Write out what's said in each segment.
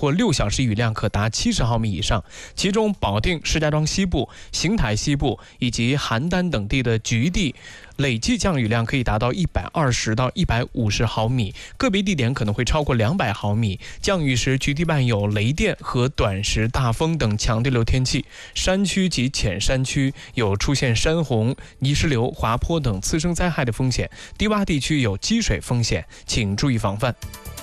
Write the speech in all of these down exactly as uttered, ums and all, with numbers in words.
或六小时雨量可达七十毫米以上，其中保定、石家庄西部、邢台西部以及邯郸等地的局地累计降雨量可以达到一百二十到一百五十毫米，个别地点可能会超过两百毫米。降雨时局地伴有雷电和短时大风等强对流天气，山区及浅山区有出现山洪、泥石流、滑坡等次生灾害的风险，低洼地区有积水风险，请注意防范。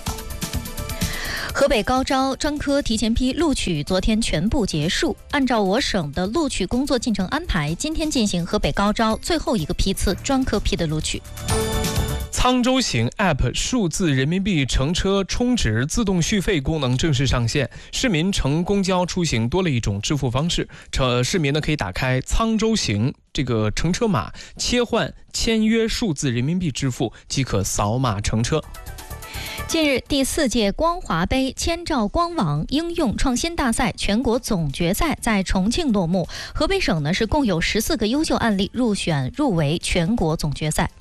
河北高招专科提前批录取昨天全部结束，按照我省的录取工作进程安排，今天进行河北高招最后一个批次专科批的录取。 沧州行 App 数字人民币乘车充值自动续费功能正式上线，市民乘公交出行多了一种支付方式。市民呢可以打开沧州行这个乘车码，切换签约数字人民币支付，即可扫码乘车。 近日，第四届光华杯千兆光网应用创新大赛全国总决赛在重庆落幕。河北省呢是共有十四个优秀案例入选入围全国总决赛。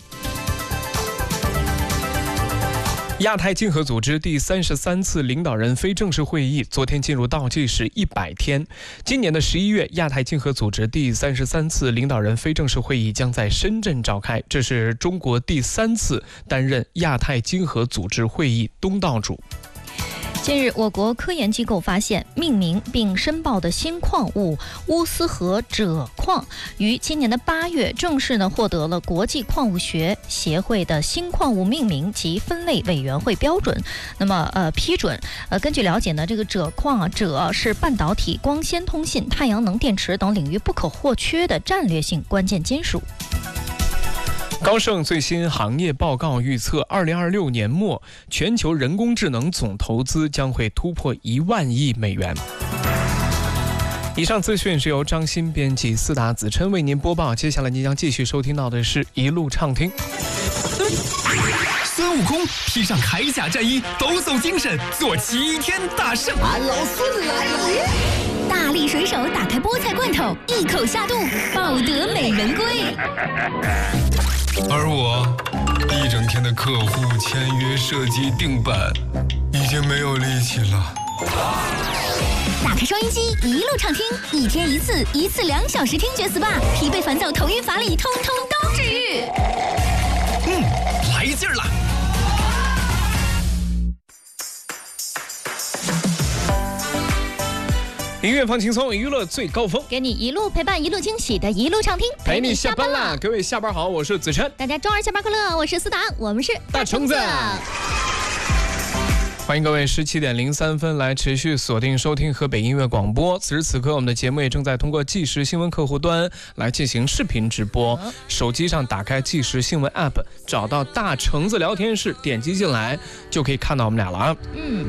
亚太经合组织第三十三次领导人非正式会议昨天进入倒计时一百天。今年的十一月，亚太经合组织第三十三次领导人非正式会议将在深圳召开，这是中国第三次担任亚太经合组织会议东道主。 近日，我国科研机构发现，命名并申报的新矿物乌斯河锗矿，于今年的八月正式呢获得了国际矿物学协会的新矿物命名及分类委员会标准，那么呃批准。呃，根据了解呢，这个锗矿啊，锗是半导体、光纤通信、太阳能电池等领域不可或缺的战略性关键金属。 高盛最新行业报告预测，二零二六年末全球人工智能总投资将会突破一万亿美元。以上资讯是由张鑫编辑，思达子琛为您播报。接下来您将继续收听到的是一路畅听。 孙悟空披上铠甲战衣，抖擞精神，做齐天大圣。 俺老孙来了！ 大力水手打开菠菜罐头，一口下肚，抱得美人归。 而我一整天的客户签约、设计、定版，已经没有力气了。 打开收音机，一路畅听，一天一次，一次两小时听觉 S P A， 疲惫烦躁、头晕乏力，通通都治愈。 嗯，来劲儿了！ 音乐放轻松，娱乐最高峰， 给你一路陪伴，一路惊喜的一路畅听， 陪你下班啦！各位下班好，我是子琛。 大家周二下班快乐，我是思达，我们是大橙子。欢迎各位十七点零三分来持续锁定收听河北音乐广播。此时此刻，我们的节目也正在通过即时新闻客户端来进行视频直播。手机上打开即时新闻 App， 找到大橙子聊天室，点击进来就可以看到我们俩了啊。嗯。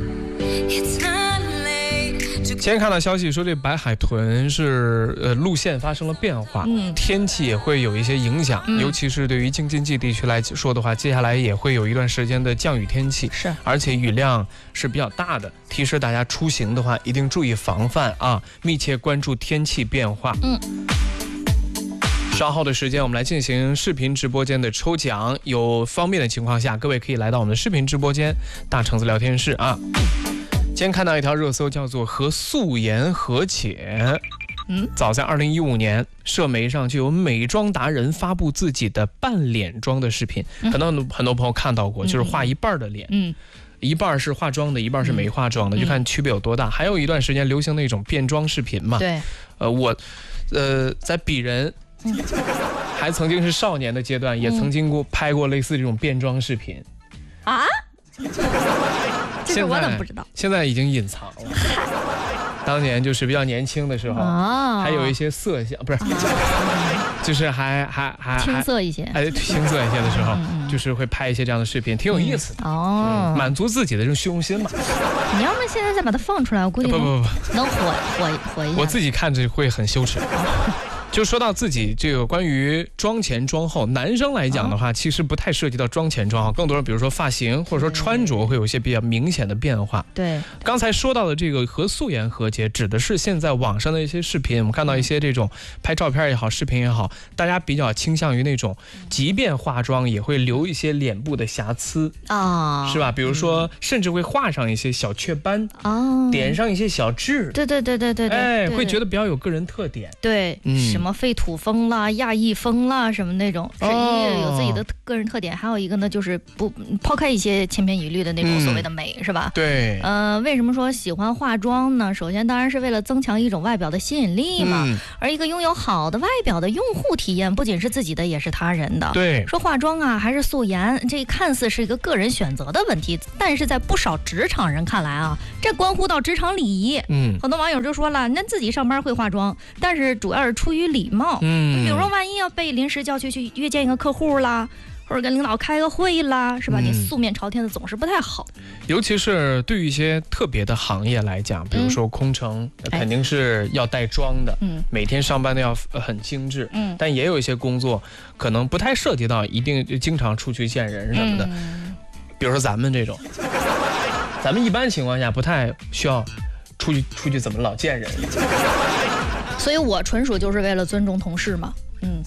今天看到消息说，这白海豚是呃路线发生了变化，嗯，天气也会有一些影响，嗯，尤其是对于京津冀地区来说的话，接下来也会有一段时间的降雨天气， 是， 而且雨量是比较大的，提示大家出行的话一定注意防范啊，密切关注天气变化。嗯。稍后的时间，我们来进行视频直播间的抽奖，有方便的情况下，各位可以来到我们的视频直播间大橙子聊天室啊。今天看到一条热搜，叫做和素颜和解。嗯，早在二零一五年，社媒上就有美妆达人发布自己的半脸妆的视频，嗯、很多很多朋友看到过，就是画一半的脸，嗯，一半是化妆的，一半是没化妆的，嗯、就看区别有多大。还有一段时间流行那种变装视频嘛， 对， 呃，我，呃，在鄙人。嗯、还曾经是少年的阶段，也曾经过拍过类似这种变装视频啊。这个我怎么不知道？ 现在已经隐藏了。当年就是比较年轻的时候，哦、还有一些色相，不是，哦、就是还还还青涩一些， 哎，青涩一些的时候，嗯、就是会拍一些这样的视频，挺有意思的、 嗯、哦， 满足自己的这种虚荣心嘛。 你要么现在再把它放出来，我估计不不不能火火火一下。 我自己看着会很羞耻。哦就说到自己这个关于妆前妆后，男生来讲的话，其实不太涉及到妆前妆后，更多的比如说发型或者说穿着会有一些比较明显的变化。 对， 刚才说到的这个和素颜和解，指的是现在网上的一些视频，我们看到一些这种拍照片也好，视频也好，大家比较倾向于那种，即便化妆也会留一些脸部的瑕疵啊，是吧？比如说，甚至会画上一些小雀斑啊，点上一些小痣。 对对对对对对， 哎，会觉得比较有个人特点。 对，嗯，什么废土风啦、亚裔风啦，什么那种，是有自己的个人特点。还有一个呢，就是不抛开一些千篇一律的那种所谓的美，嗯、是吧？ 对。 呃，为什么说喜欢化妆呢？首先当然是为了增强一种外表的吸引力嘛。嗯、而一个拥有好的外表的用户体验，不仅是自己的，也是他人的。 对。 说化妆啊，还是素颜，这看似是一个个人选择的问题，但是在不少职场人看来啊，这关乎到职场礼仪。嗯。很多网友就说了，那自己上班会化妆，但是主要是出于礼貌。嗯，比如说万一要被临时叫去去约见一个客户啦，或者跟领导开个会啦，是吧？嗯、你素面朝天的总是不太好。 尤其是对于一些特别的行业来讲，比如说空乘，嗯、肯定是要带妆的，嗯，每天上班都要很精致，嗯，但也有一些工作可能不太涉及到一定经常出去见人什么的，嗯、比如说咱们这种，咱们一般情况下不太需要出去出去怎么老见人。 所以我纯属就是为了尊重同事嘛，嗯。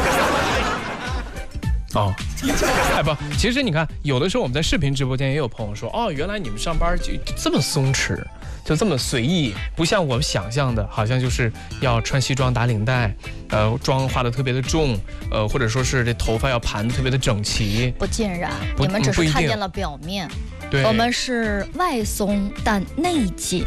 哦，哎不，其实你看，有的时候我们在视频直播间也有朋友说，哦，原来你们上班就这么松弛，就这么随意，不像我们想象的，好像就是要穿西装打领带，呃，妆化的特别的重，呃，或者说是这头发要盘的特别的整齐。 不尽然，你们只是看见了表面， 对， 我们是外松但内紧。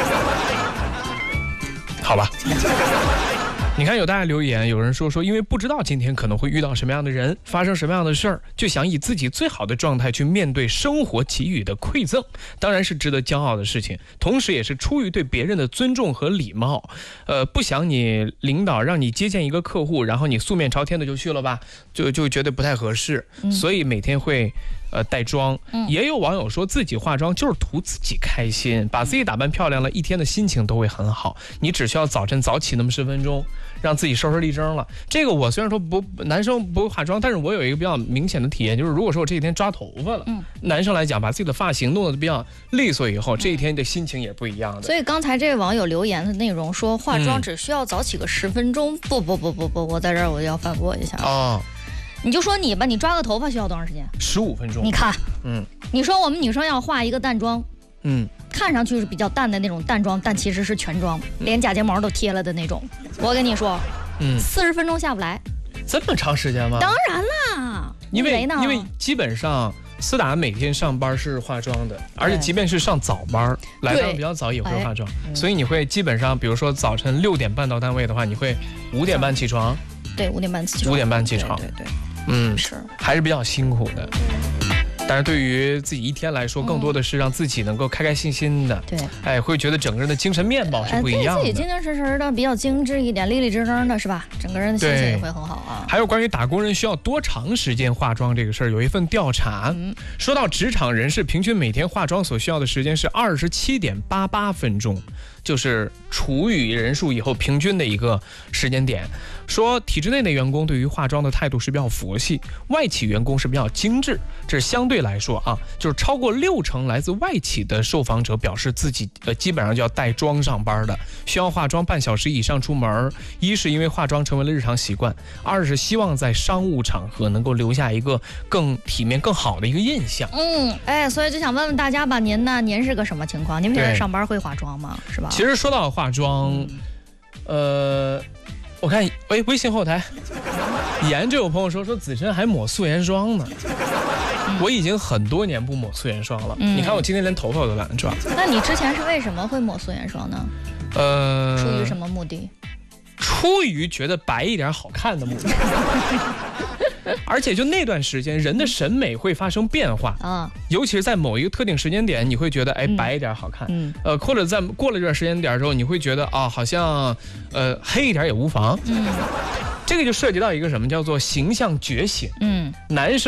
好吧。你看有大家留言，有人说说因为不知道今天可能会遇到什么样的人，发生什么样的事儿，就想以自己最好的状态去面对生活给予的馈赠，当然是值得骄傲的事情，同时也是出于对别人的尊重和礼貌。呃，不想你领导让你接见一个客户，然后你素面朝天的就去了吧，就就觉得不太合适，嗯、所以每天会。呃，带妆，也有网友说自己化妆就是图自己开心，把自己打扮漂亮了，一天的心情都会很好。你只需要早晨早起那么十分钟，让自己收拾立正了。这个我虽然说不男生不会化妆，但是我有一个比较明显的体验，就是如果说我这几天抓头发了，嗯，男生来讲把自己的发型弄得比较利索以后，这一天的心情也不一样的。 所以刚才这位网友留言的内容说化妆只需要早起个十分钟，嗯、不不不不不，我在这儿我要反驳一下啊。哦，你就说你吧，你抓个头发需要多长时间？ 十五分钟。 你看，嗯，你说我们女生要化一个淡妆，嗯，看上去是比较淡的那种淡妆，但其实是全妆，连假睫毛都贴了的那种。我跟你说，嗯，四十分钟下不来。 这么长时间吗？ 当然啦， 因为因为基本上思达每天上班是化妆的，而且即便是上早班，来的比较早也会化妆，所以你会基本上，比如说早晨六点半到单位的话，你会五点半起床。 对，五点半起床。 五点半起床， 对对对， 嗯， 是， 还是比较辛苦的。但是对于自己一天来说，更多的是让自己能够开开心心的，对，哎，会觉得整个人的精神面貌是不一样的， 自己精精神神的，比较精致一点，立立正正的，是吧？整个人的心情也会很好啊。 还有关于打工人需要多长时间化妆这个事儿，有一份调查，嗯、说到职场人士平均每天化妆所需要的时间是二十七点八八分钟。就是除以人数以后平均的一个时间点，说体制内的员工对于化妆的态度是比较佛系，外企员工是比较精致，这是相对来说啊，就是超过六成来自外企的受访者表示自己呃基本上就要带妆上班的，需要化妆半小时以上出门，一是因为化妆成为了日常习惯，二是希望在商务场合能够留下一个更体面更好的一个印象。 嗯，哎，所以就想问问大家吧，您呢？您是个什么情况？您平时上班会化妆吗？是吧？ 其实说到化妆，呃，我看喂微信后台，研就有朋友说说子琛还抹素颜霜呢。我已经很多年不抹素颜霜了，嗯、你看我今天连头发我都懒得抓。 那你之前是为什么会抹素颜霜呢？ 呃， 出于什么目的？ 出于觉得白一点好看的目的。而且就那段时间，人的审美会发生变化啊，尤其是在某一个特定时间点，你会觉得哎白一点好看，嗯，呃，或者在过了这段时间点之后，你会觉得啊，好像呃黑一点也无妨，嗯，这个就涉及到一个什么叫做形象觉醒，嗯，男生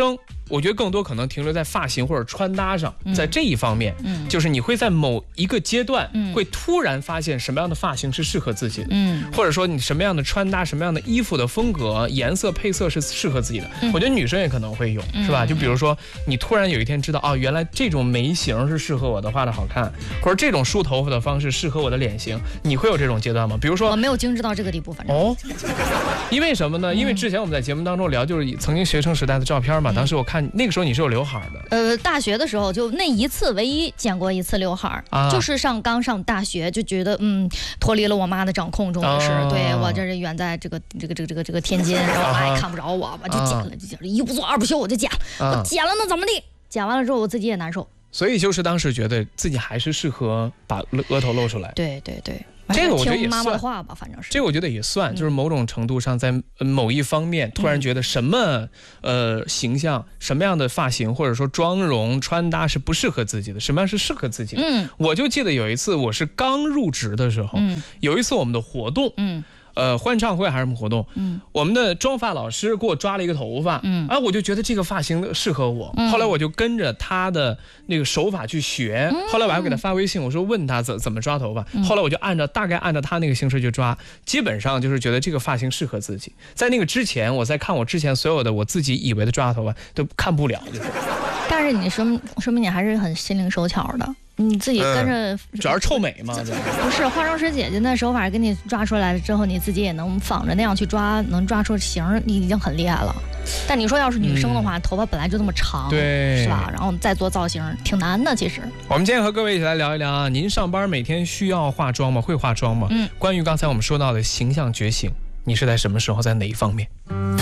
我觉得更多可能停留在发型或者穿搭上， 嗯、 在这一方面， 嗯， 就是你会在某一个阶段， 嗯， 会突然发现什么样的发型是适合自己的， 嗯， 或者说你什么样的穿搭、什么样的衣服的风格、颜色配色是适合自己的。嗯、我觉得女生也可能会有，是吧？就比如说你突然有一天知道，哦，原来这种眉形是适合我的，画的好看，或者这种梳头发的方式适合我的脸型，你会有这种阶段吗？比如说， 我没有精致到这个地步，反正哦，因为什么呢？因为之前我们在节目当中聊，就是曾经学生时代的照片嘛，嗯、当时我看那个时候你是有刘海的， 呃，大学的时候就那一次唯一剪过一次刘海，啊、就是上刚上大学就觉得嗯脱离了我妈的掌控，终于是、啊、对我这是远在这个这个这个这个这个天津，然后我妈也看不着我，我就剪了，就剪了，一不做二不休，我就剪了，啊、我剪了能怎么地？剪完了之后我自己也难受， 所以就是当时觉得自己还是适合把额头露出来。 对对对。 这个我觉得也算， 妈妈的话吧，反正是这个我觉得也算，就是某种程度上在某一方面突然觉得什么、嗯、呃形象、什么样的发型或者说妆容穿搭是不适合自己的，什么样是适合自己的。嗯，我就记得有一次我是刚入职的时候，嗯，有一次我们的活动，嗯。呃，欢唱会还是什么活动？嗯，我们的妆发老师给我抓了一个头发，嗯，啊，我就觉得这个发型适合我，嗯、后来我就跟着他的那个手法去学，嗯、后来我还给他发微信，我说问他怎怎么抓头发，嗯、后来我就按照大概按照他那个形式去抓，基本上就是觉得这个发型适合自己。在那个之前，我在看我之前所有的我自己以为的抓头发都看不了，就是。 但是你说说明你还是很心灵手巧的。你自己跟着、嗯， 主要是臭美嘛？ 不是，化妆师姐姐那手法给你抓出来了之后，你自己也能仿着那样去抓，能抓出型，你已经很厉害了。但你说要是女生的话，嗯、头发本来就那么长， 对， 是吧？然后再做造型，挺难的。其实， 我们今天和各位一起来聊一聊啊，您上班每天需要化妆吗？会化妆吗？嗯，关于刚才我们说到的形象觉醒，你是在什么时候，在哪一方面？